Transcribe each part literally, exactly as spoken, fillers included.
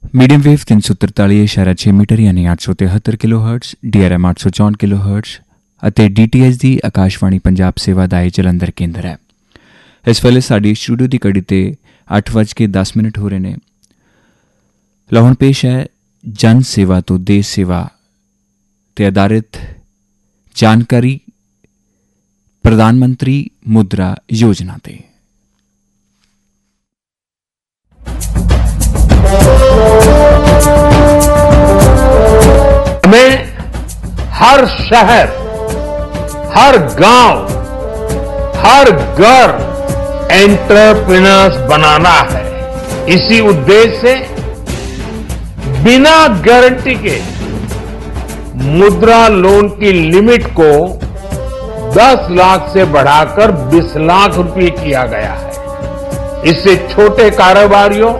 Medium wave तीन सौ तरताली इशारा छे मीटर यानी आठ सौ तिहत्तर kilo hertz, D R M आठ सौ चौंठ किलो हर्ट्स ਅਤੇ ਡੀ ਟੀ ਐਚ ਦੀ ਆਕਾਸ਼ਵਾਣੀ ਪੰਜਾਬ ਸੇਵਾ ਦਾ ਇਹ ਜਲੰਧਰ ਕੇਂਦਰ ਹੈ। ਇਸ ਵੇਲੇ ਸਾਡੀ ਸਟੂਡੀਓ ਦੀ ਘੜੀ 'ਤੇ ਅੱਠ ਵੱਜ ਕੇ ਦਸ ਮਿੰਟ ਹੋ ਰਹੇ ਨੇ। ਲਾਹੁਣ ਪੇਸ਼ ਹੈ ਜਨ ਸੇਵਾ ਤੋਂ ਦੇਸ਼ ਸੇਵਾ 'ਤੇ ਆਧਾਰਿਤ ਜਾਣਕਾਰੀ ਪ੍ਰਧਾਨ ਮੰਤਰੀ ਮੁਦਰਾ ਯੋਜਨਾ 'ਤੇ। हमें हर शहर, हर गांव, हर घर एंटरप्रेन्योर्स बनाना है। इसी उद्देश्य से बिना गारंटी के मुद्रा लोन की लिमिट को दस लाख से बढ़ाकर बीस लाख रुपए किया गया है। इससे छोटे कारोबारियों,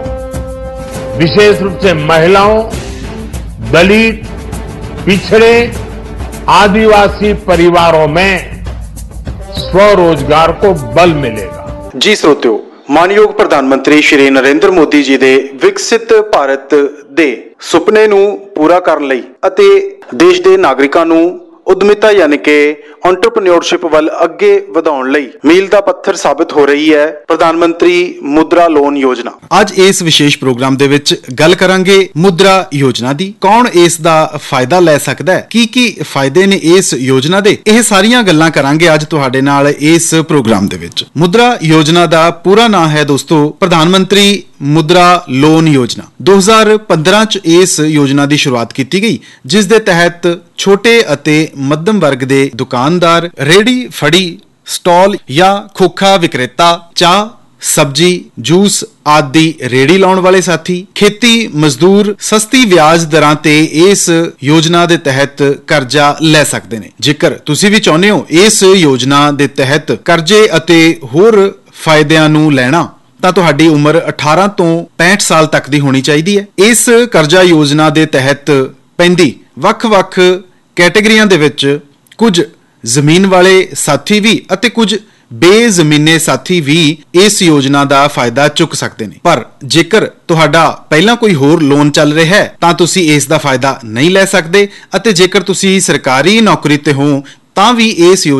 विशेष रूप से महिलाओं, दलित, पिछड़े, आदिवासी परिवारों में स्वरोजगार को बल मिलेगा। जी श्रोतियो, मानयोग प्रधानमंत्री श्री नरेंद्र मोदी जी ਦੇ ਵਿਕਸਿਤ ਭਾਰਤ ਦੇ ਸੁਪਨੇ ਨੂੰ ਪੂਰਾ ਕਰਨ ਲਈ ਅਤੇ ਦੇਸ਼ ਦੇ ਨਾਗਰਿਕਾਂ ਨੂੰ ਉਦਮਿਤਾ ਯਾਨੀ ਕਿ ਐਂਟਰਪ੍ਰੀਨਿਓਰਸ਼ਿਪ ਵੱਲ ਅੱਗੇ ਵਧਾਉਣ ਲਈ ਮੀਲ ਦਾ ਪੱਥਰ ਸਾਬਿਤ ਹੋ ਰਹੀ ਹੈ ਪ੍ਰਧਾਨ ਮੰਤਰੀ ਮੁਦਰਾ ਲੋਨ ਯੋਜਨਾ। ਅੱਜ ਇਸ ਵਿਸ਼ੇਸ਼ ਪ੍ਰੋਗਰਾਮ ਦੇ ਵਿੱਚ ਗੱਲ ਕਰਾਂਗੇ ਮੁਦਰਾ ਯੋਜਨਾ ਦੀ। ਕੌਣ ਇਸ ਦਾ ਫਾਇਦਾ ਲੈ ਸਕਦਾ ਹੈ, ਕੀ ਕੀ ਫਾਇਦੇ ਨੇ ਇਸ ਯੋਜਨਾ ਦੇ, ਇਹ ਸਾਰੀਆਂ ਗੱਲਾਂ ਕਰਾਂਗੇ ਅੱਜ ਤੁਹਾਡੇ ਨਾਲ ਇਸ ਪ੍ਰੋਗਰਾਮ ਦੇ ਵਿੱਚ। ਮੁਦਰਾ ਯੋਜਨਾ ਦਾ ਪੂਰਾ ਨਾਮ ਹੈ ਦੋਸਤੋ ਪ੍ਰਧਾਨ ਮੰਤਰੀ ਮੁਦਰਾ ਲੋਨ ਯੋਜਨਾ। ਦੋ ਹਜ਼ਾਰ ਪੰਦਰਾਂ ਚ ਇਸ ਯੋਜਨਾ ਦੀ ਸ਼ੁਰੂਆਤ ਕੀਤੀ ਗਈ, ਜਿਸ ਦੇ ਤਹਿਤ ਛੋਟੇ ਅਤੇ ਮੱਧਮ ਵਰਗ ਦੇ ਦੁਕਾਨਦਾਰ, ਰੇੜੀ ਫੜੀ, ਸਟਾਲ ਜਾਂ ਖੋਖਾ ਵਿਕਰੇਤਾ, ਚਾਹ, ਸਬਜ਼ੀ, ਜੂਸ ਆਦਿ ਦੀ ਰੇੜੀ ਲਾਉਣ ਵਾਲੇ ਸਾਥੀ, ਖੇਤੀ ਮਜ਼ਦੂਰ ਸਸਤੀ ਵਿਆਜ ਦਰਾਂ ਤੇ ਇਸ ਯੋਜਨਾ ਦੇ ਤਹਿਤ ਕਰਜ਼ਾ ਲੈ ਸਕਦੇ ਨੇ। ਜੇਕਰ ਤੁਸੀਂ ਵੀ ਚਾਹੁੰਦੇ ਹੋ ਇਸ ਯੋਜਨਾ ਦੇ ਤਹਿਤ ਕਰਜ਼ੇ ਅਤੇ ਹੋਰ ਫਾਇਦਿਆਂ ਨੂੰ ਲੈਣਾ ਤਾਂ ਤੁਹਾਡੀ ਉਮਰ ਅਠਾਰਾਂ ਤੋਂ ਪੈਂਹਠ ਸਾਲ ਤੱਕ ਦੀ ਹੋਣੀ ਚਾਹੀਦੀ ਹੈ। ਇਸ ਕਰਜ਼ਾ ਯੋਜਨਾ ਦੇ ਤਹਿਤ ਪੈਂਦੀ ਵੱਖ-ਵੱਖ ਕੈਟੇਗਰੀਆਂ ਦੇ ਵਿੱਚ ਕੁਝ ਜ਼ਮੀਨ ਵਾਲੇ ਸਾਥੀ ਵੀ ਅਤੇ ਕੁਝ ਬੇਜ਼ਮੀਨੇ ਸਾਥੀ ਵੀ ਇਸ ਯੋਜਨਾ ਦਾ ਫਾਇਦਾ ਚੁੱਕ ਸਕਦੇ ਨੇ। ਪਰ ਜੇਕਰ ਤੁਹਾਡਾ ਪਹਿਲਾਂ ਕੋਈ ਹੋਰ ਲੋਨ ਚੱਲ ਰਿਹਾ ਹੈ ਤਾਂ ਤੁਸੀਂ ਇਸ ਦਾ ਫਾਇਦਾ ਨਹੀਂ ਲੈ ਸਕਦੇ ਅਤੇ ਜੇਕਰ ਤੁਸੀਂ ਸਰਕਾਰੀ ਨੌਕਰੀ ਤੇ ਹੋ ਤਾਂ ਵੀ ਇਸ